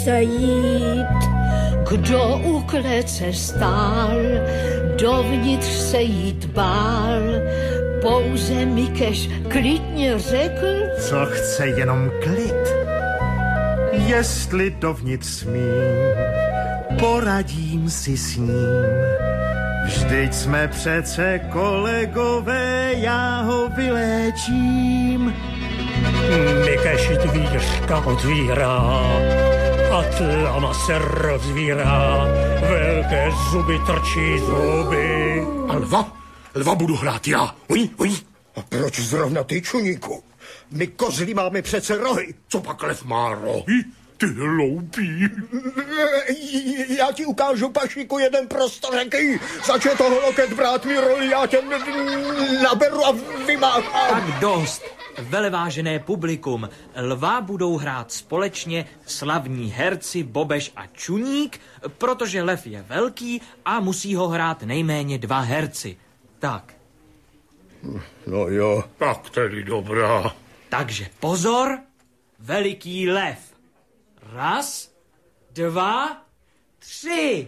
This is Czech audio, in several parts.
Zajít, kdo u klece stál, dovnitř se jít bál, pouze Mikeš klidně řekl, co chce jenom klid. Jestli dovnitř smím, poradím si s ním. Vždyť jsme přece kolegové, já ho vyléčím. Mikeš dvířka otvírá a tlama se rozvírá, velké zuby trčí zuby. A lva budu hrát já. Uj. A proč zrovna ty, čuníku? My kozli máme přece rohy. Co pak lev má rohy? Ty hloupý. Já ti ukážu, Pašíku, jeden prostořeký. Zač je toho loket brát mi roli, já tě naberu a vymáchám. Tak dost. Velevážené publikum, lva budou hrát společně slavní herci Bobeš a Čuník, protože lev je velký a musí ho hrát nejméně 2 herci. Tak. No jo. Tak tedy dobrá. Takže pozor, veliký lev. 1, 2, 3.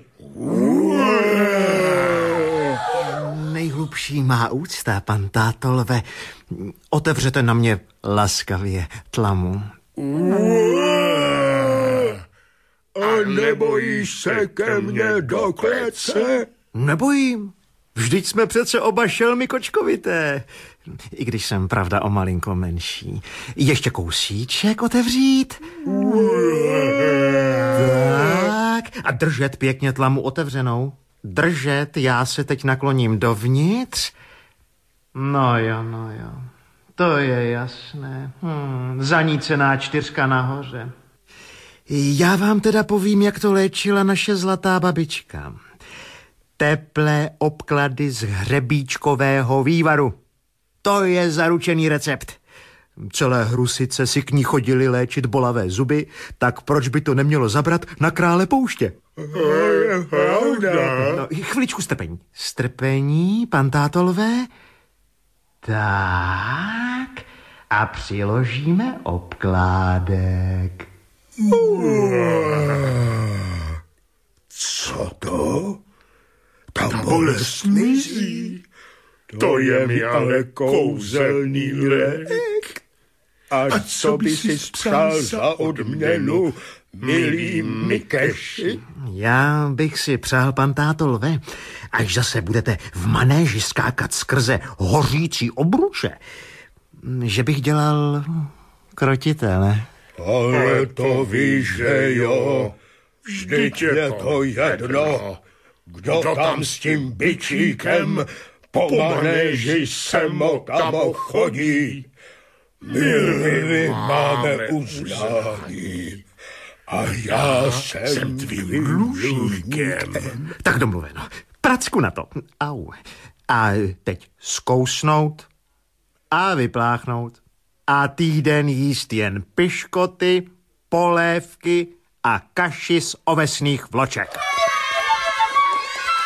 Nejhlubší má úcta, pan táto lve. Otevřete na mě laskavě tlamu. A nebojíš se ke mně do klece? Nebojím. Vždyť jsme přece oba šelmy kočkovité. I když jsem, pravda, o malinko menší. Ještě kousíček otevřít. Tak. A držet pěkně tlamu otevřenou. Držet, já se teď nakloním dovnitř. No jo. To je jasné. Zanícená 4 nahoře. Já vám teda povím, jak to léčila naše zlatá babička. Teplé obklady z hřebíčkového vývaru. To je zaručený recept. Celé Hrusice si k ní chodili léčit bolavé zuby, tak proč by to nemělo zabrat na krále pouště? No, chviličku strpení, pan táto lve. Tak, a přiložíme obkládek. Co to? Ta bolest mizí. To je mi ale kouzelný lék. A co by si přál za odměnu, milý Mikeši? Já bych si přál, pan táto lve, až zase budete v manéži skákat skrze hořící obruče, že bych dělal krotitele. Ale to víš, že jo. Vždyť je to jedno. Kdo tam s tím bičíkem po manéži semotamo chodí. My máme uznání. A já jsem tvým dlužníkem. Tak domluveno. Pracku na to. Au. A teď zkousnout a vypláchnout. A týden jíst jen piškoty, polévky a kaši z ovesných vloček.